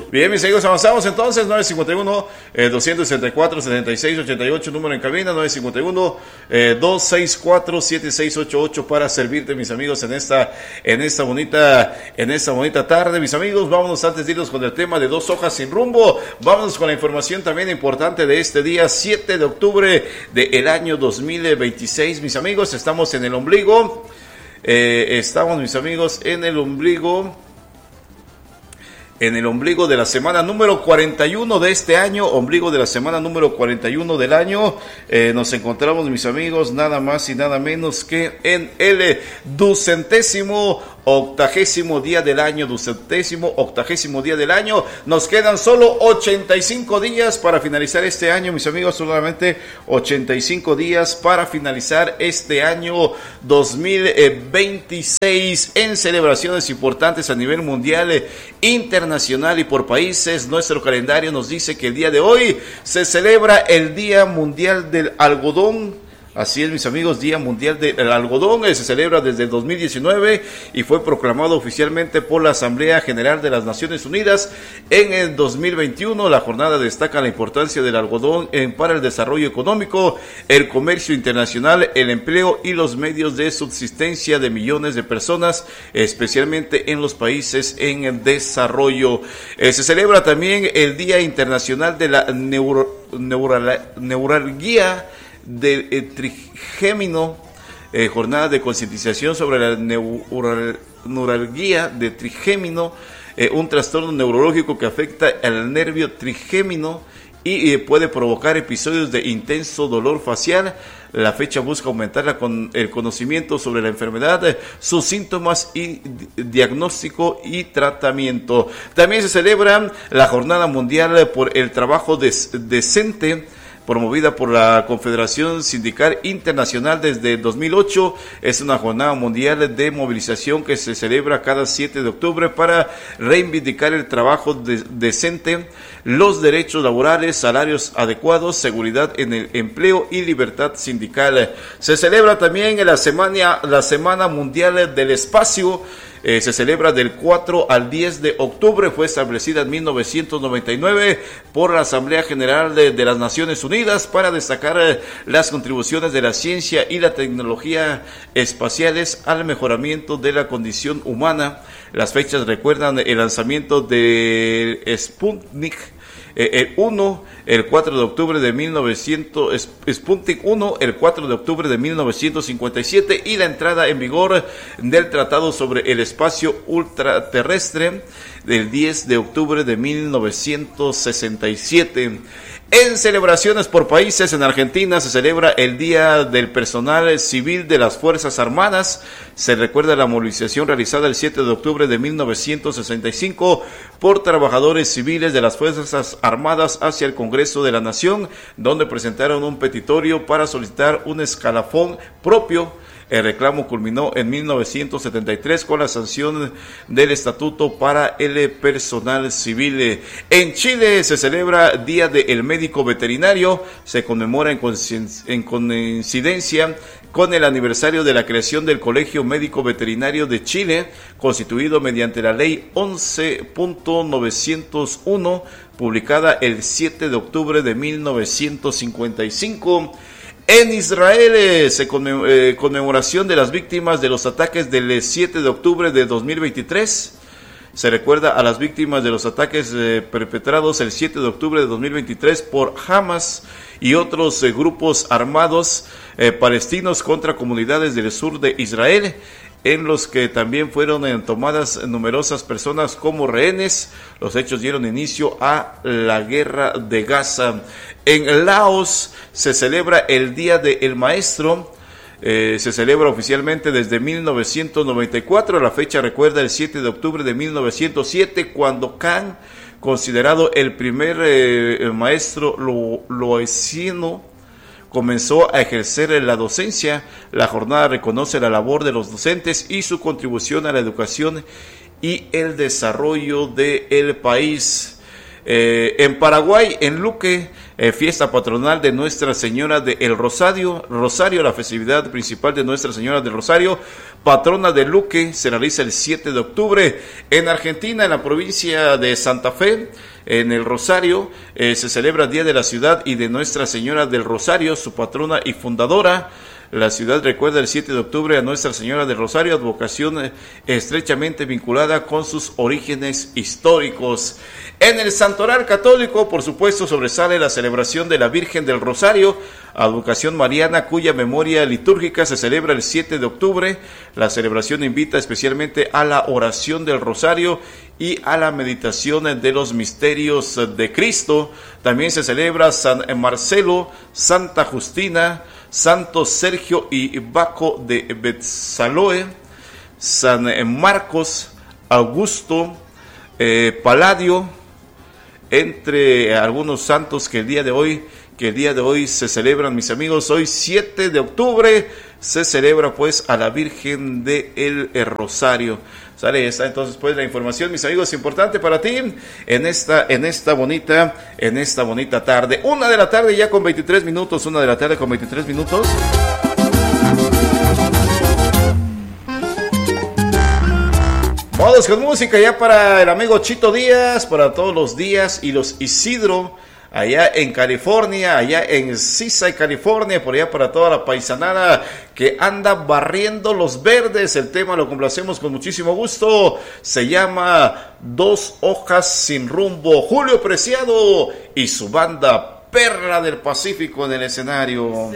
Bien, mis amigos, avanzamos entonces, 951-264-7688, número en cabina, 951-264-7688 para servirte, mis amigos, en esta bonita tarde, mis amigos. Vámonos antes de irnos con el tema de 2 hojas sin rumbo, vámonos con la información también importante de este día, 7 de octubre del año 2026, mis amigos. Estamos en el ombligo, mis amigos, en el ombligo de la semana número 41 de este año, ombligo de la semana número 41 del año. Nos encontramos, mis amigos, nada más y nada menos que en el 280º día del año, 280º día del año. Nos quedan solo 85 días para finalizar este año, mis amigos, solamente 85 días para finalizar este año 2026 en celebraciones importantes a nivel mundial, internacional y por países. Nuestro calendario nos dice que el día de hoy se celebra el Día Mundial del Algodón. Así es, mis amigos, Día Mundial del Algodón. Se celebra desde el 2019 y fue proclamado oficialmente por la Asamblea General de las Naciones Unidas en el 2021. La jornada destaca la importancia del algodón para el desarrollo económico, el comercio internacional, el empleo y los medios de subsistencia de millones de personas, especialmente en los países en el desarrollo. Se celebra también el Día Internacional de la Neuralgia del trigémino, jornada de concientización sobre la neuralgia de trigémino, un trastorno neurológico que afecta al nervio trigémino y puede provocar episodios de intenso dolor facial. La fecha busca aumentar el conocimiento sobre la enfermedad, sus síntomas y diagnóstico y tratamiento. También se celebra la Jornada Mundial por el Trabajo Decente, promovida por la Confederación Sindical Internacional desde 2008. Es una jornada mundial de movilización que se celebra cada 7 de octubre para reivindicar el trabajo decente, los derechos laborales, salarios adecuados, seguridad en el empleo y libertad sindical. Se celebra también la Semana Mundial del Espacio. Se celebra del 4 al 10 de octubre, fue establecida en 1999 por la Asamblea General de las Naciones Unidas para destacar las contribuciones de la ciencia y la tecnología espaciales al mejoramiento de la condición humana. Las fechas recuerdan el lanzamiento de Sputnik 1, el 4 de octubre de 1900, Sputnik 1, el 4 de octubre de 1957 y la entrada en vigor del Tratado sobre el Espacio Ultraterrestre del 10 de octubre de 1967. En celebraciones por países, en Argentina se celebra el Día del Personal Civil de las Fuerzas Armadas. Se recuerda la movilización realizada el 7 de octubre de 1965 por trabajadores civiles de las Fuerzas Armadas hacia el Congreso de la Nación, donde presentaron un petitorio para solicitar un escalafón propio. El reclamo culminó en 1973 con la sanción del Estatuto para el Personal Civil. En Chile se celebra Día del Médico Veterinario. Se conmemora en coincidencia con el aniversario de la creación del Colegio Médico Veterinario de Chile, constituido mediante la Ley 11.901, publicada el 7 de octubre de 1955. En Israel, conmemoración de las víctimas de los ataques del 7 de octubre de 2023. Se recuerda a las víctimas de los ataques perpetrados el 7 de octubre de 2023 por Hamas y otros grupos armados palestinos contra comunidades del sur de Israel, en los que también fueron tomadas numerosas personas como rehenes. Los hechos dieron inicio a la guerra de Gaza. En Laos se celebra el Día del Maestro. Se celebra oficialmente desde 1994. La fecha recuerda el 7 de octubre de 1907, cuando Kang, considerado el primer maestro laosiano, comenzó a ejercer la docencia. La jornada reconoce la labor de los docentes y su contribución a la educación y el desarrollo del país. En Paraguay, en Luque, fiesta patronal de Nuestra Señora del Rosario, la festividad principal de Nuestra Señora del Rosario, patrona de Luque, se realiza el 7 de octubre. En Argentina, en la provincia de Santa Fe, en el Rosario, se celebra el Día de la Ciudad y de Nuestra Señora del Rosario, su patrona y fundadora. La ciudad recuerda el 7 de octubre a Nuestra Señora del Rosario, advocación estrechamente vinculada con sus orígenes históricos. En el Santoral Católico, por supuesto, sobresale la celebración de la Virgen del Rosario, advocación mariana, cuya memoria litúrgica se celebra el 7 de octubre. La celebración invita especialmente a la oración del Rosario y a la meditación de los misterios de Cristo. También se celebra San Marcelo, Santa Justina, Santo Sergio y Baco de Betzaloe, San Marcos, Augusto, Palladio, entre algunos santos que el día de hoy se celebran, mis amigos. Hoy 7 de octubre se celebra pues a la Virgen del Rosario. Sale, está entonces pues la información, mis amigos, importante para ti en esta bonita tarde. 1 de la tarde ya con 23 minutos, 1 de la tarde con 23 minutos. Modos con música ya para el amigo Chito Díaz, para todos los Díaz y los Isidro, allá en California, allá en Seaside, California, por allá para toda la paisanada que anda barriendo los verdes. El tema lo complacemos con muchísimo gusto. Se llama Dos Hojas Sin Rumbo. Julio Preciado y su banda Perla del Pacífico en el escenario.